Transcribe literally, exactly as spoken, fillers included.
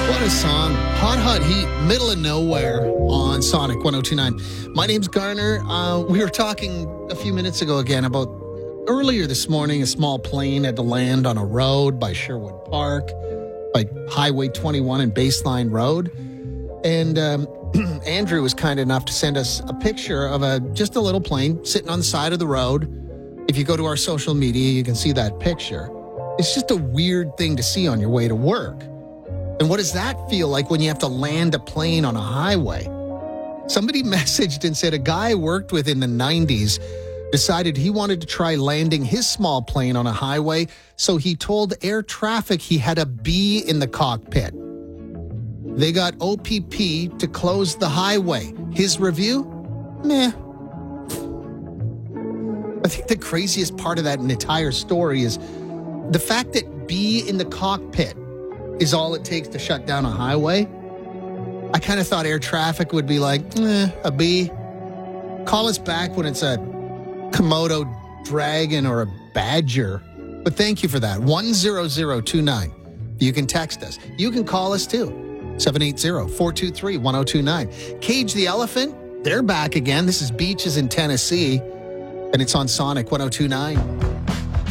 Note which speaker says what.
Speaker 1: What a song. Hot, hot heat, middle of nowhere on Sonic one oh two point nine. My name's Garner. Uh, we were talking a few minutes ago again about earlier this morning, a small plane had to land on a road by Sherwood Park, by Highway twenty-one and Baseline Road. And um, Andrew was kind enough to send us a picture of a just a little plane sitting on the side of the road. If you go to our social media, you can see that picture. It's just a weird thing to see on your way to work. And what does that feel like when you have to land a plane on a highway? Somebody messaged and said a guy I worked with in the nineties decided he wanted to try landing his small plane on a highway, so he told air traffic he had a bee in the cockpit. They got O P P to close the highway. His review? Meh. I think the craziest part of that entire story is the fact that bee in the cockpit is all it takes to shut down a highway. I kind of thought air traffic would be like, eh, a bee. Call us back when it's a Komodo dragon or a badger. But thank you for that. one zero zero two nine. You can text us. You can call us too. seven eight zero, four two three, one zero two nine. Cage the Elephant, they're back again. This is Beaches in Tennessee, and it's on Sonic one oh two point nine.